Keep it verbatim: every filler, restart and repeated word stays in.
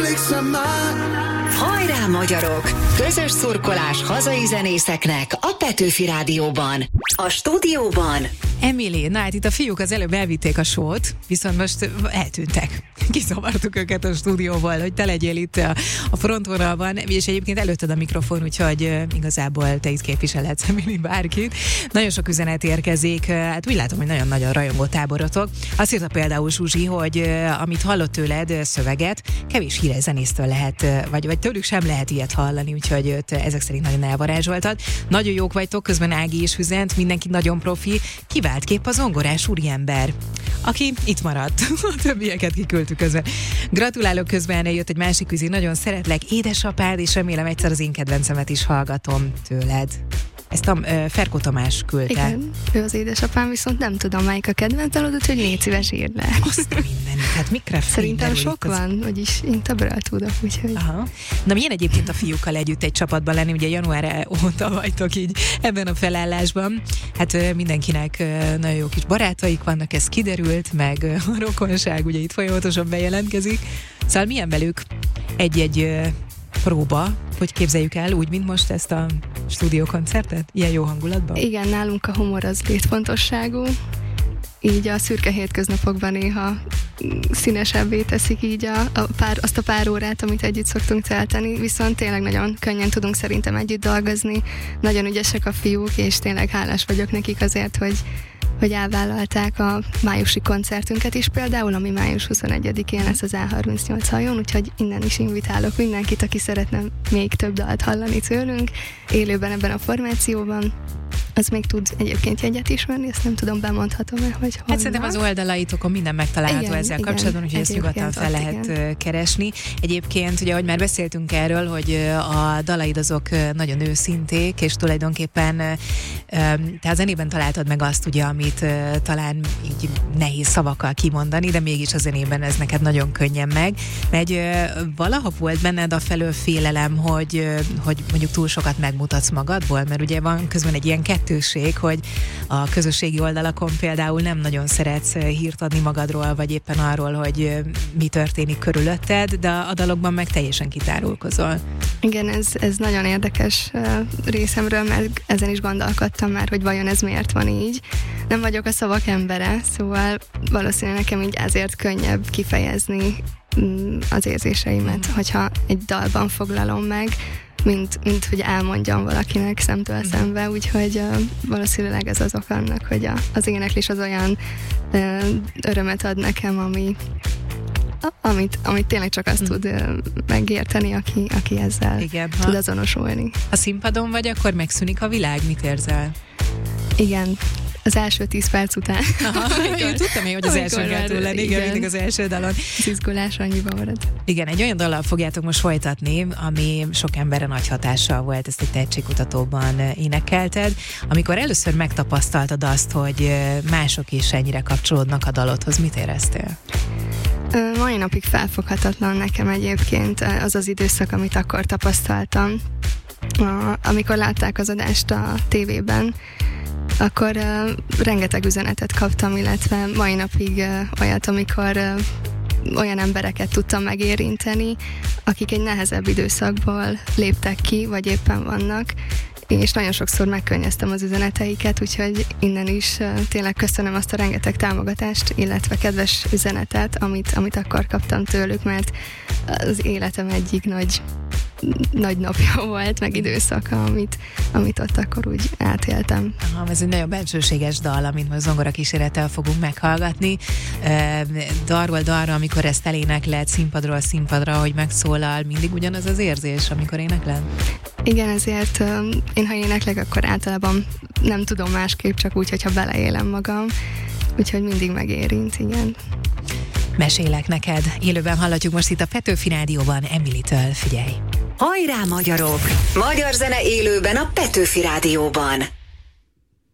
Hajrá magyarok! Közös szurkolás hazai zenészeknek a Petőfi Rádióban. A stúdióban Emily, na hát itt a fiúk az előbb elvitték a sót, viszont most eltűntek. Kizavartuk őket a stúdióval, hogy te legyél itt a, a frontvonalban, és egyébként előtted a mikrofon, úgyhogy uh, igazából te itt képviselhetsz, Emily, bárkit. Nagyon sok üzenet érkezik, hát úgy látom, hogy nagyon nagy a rajongó táborotok. Azt írta például Zsuzsi, hogy uh, amit hallott tőled uh, szöveget, kevés híres zenésztől lehet, uh, vagy, vagy tőlük sem lehet ilyet hallani, úgyhogy őt uh, ezek szerint nagyon elvarázsoltad. Nagyon jók vagytok, közben Ági is üzent, mindenki nagyon profi. Kivált kép a zongorás úriember, aki itt maradt. A többieket kiküldtük közben. Gratulálok, közben jött egy másik üzi, nagyon szeretlek, édesapád, és remélem egyszer az én kedvencemet is hallgatom tőled. Ezt a uh, Ferkó Tamás küldte. Igen, ő az édesapám, viszont nem tudom, melyik a kedvencem, úgyhogy légy szíves, írd le. Azt a mindenit, hát mikre Szerintem sok az... van, vagyis én többről tudok, úgyhogy... Aha. Na milyen egyébként a fiúkkal együtt egy csapatban lenni, ugye január óta vagytok így ebben a felállásban. Hát uh, mindenkinek uh, nagyon jó kis barátaik vannak, ez kiderült, meg uh, a rokonság ugye itt folyamatosan bejelentkezik. Szóval milyen velük egy-egy uh, próba, hogy képzeljük el úgy, mint most ezt a stúdiókoncertet? Ilyen jó hangulatban? Igen, nálunk a humor az létfontosságú. Így a szürke hétköznapokban néha színesebbé teszik így a, a pár, azt a pár órát, amit együtt szoktunk tölteni, viszont tényleg nagyon könnyen tudunk szerintem együtt dolgozni. Nagyon ügyesek a fiúk, és tényleg hálás vagyok nekik azért, hogy hogy elvállalták a májusi koncertünket is például, ami május huszonegyedikén lesz az á harmincnyolc hajón, úgyhogy innen is invitálok mindenkit, aki szeretne még több dalt hallani tőlünk, élőben ebben a formációban. Az még tud egyébként jegyet is venni, ezt nem tudom, bemondhatom-e, hogy honnan. Hát szerintem az oldalaitokon minden megtalálható igen, ezzel igen, kapcsolatban, úgyhogy ezt nyugodtan fel lehet igen. keresni. Egyébként, ugye, ahogy már beszéltünk erről, hogy a dalaid azok nagyon őszinték, és tulajdonképpen te a zenében találtad meg azt, ugye, amit talán így nehéz szavakkal kimondani, de mégis a zenében ez neked nagyon könnyen meg. Mert valaha volt benned a felől félelem, hogy, hogy mondjuk túl sokat megmutatsz magadból, mert ugye van közben egy ilyen kettőség, hogy a közösségi oldalakon például nem nagyon szeretsz hírt adni magadról, vagy éppen arról, hogy mi történik körülötted, de a dalokban meg teljesen kitárulkozol. Igen, ez, ez nagyon érdekes részemről, mert ezen is gondolkodtam már, hogy vajon ez miért van így. Nem vagyok a szavak embere, szóval valószínűleg nekem így ezért könnyebb kifejezni az érzéseimet, mm. hogyha egy dalban foglalom meg, mint, mint hogy elmondjam valakinek szemtől mm. szembe, úgyhogy uh, valószínűleg ez az ok annak, hogy a, az éneklés az olyan uh, örömet ad nekem, ami Amit, amit tényleg csak azt mm. tud uh, megérteni, aki, aki ezzel igen, tud azonosulni. Ha színpadon vagy, akkor megszűnik a világ, mit érzel? Igen, az első tíz perc után. Aha, én tudtam én, hogy az első kell túl lenni, igen, mindig az első dalon. Az izgulás annyiba marad. Igen, egy olyan dallal fogjátok most folytatni, ami sok emberre nagy hatással volt, ezt egy tehetségkutatóban énekelted. Amikor először megtapasztaltad azt, hogy mások is ennyire kapcsolódnak a dalodhoz, mit éreztél? Mai napig felfoghatatlan nekem egyébként az az időszak, amit akkor tapasztaltam. Amikor látták az adást a tévében, akkor uh, rengeteg üzenetet kaptam, illetve mai napig uh, olyat, amikor uh, olyan embereket tudtam megérinteni, akik egy nehezebb időszakból léptek ki, vagy éppen vannak, és nagyon sokszor megkönnyeztem az üzeneteiket, úgyhogy innen is uh, tényleg köszönöm azt a rengeteg támogatást, illetve kedves üzenetet, amit, amit akkor kaptam tőlük, mert az életem egyik nagy nagy napja volt, meg időszaka, amit, amit ott akkor úgy átéltem. Aha, ez egy nagyon bensőséges dal, amit most zongora kísérettel fogunk meghallgatni. E, darról darra, amikor ezt elénekled, színpadról színpadra, hogy megszólal, mindig ugyanaz az érzés, amikor énekled? Igen, ezért um, én ha éneklek, akkor általában nem tudom másképp, csak úgy, hogyha beleélem magam, úgyhogy mindig megérint, igen. Mesélek neked. Élőben hallatjuk most itt a Petőfi Rádióban Emily-től, figyelj! Hajrá magyarok! Magyar zene élőben a Petőfi Rádióban.